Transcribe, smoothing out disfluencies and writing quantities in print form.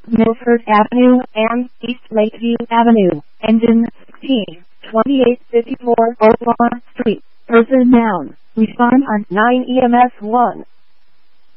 Milford Avenue and East Lakeview Avenue. Engine 16, 2854 Oakland Street. Person noun. Respond on 9 EMS 1.